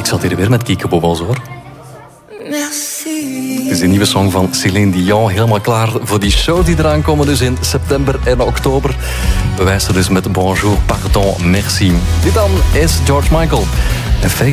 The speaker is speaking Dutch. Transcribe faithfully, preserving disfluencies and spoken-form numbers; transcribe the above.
ik zat hier weer met kiekebobbels, hoor. Merci. Het is een nieuwe song van Céline Dion. Helemaal klaar voor die show die eraan komen. Dus in september en oktober. We wijzen dus met Bonjour, Pardon, Merci. Dit dan is George Michael. En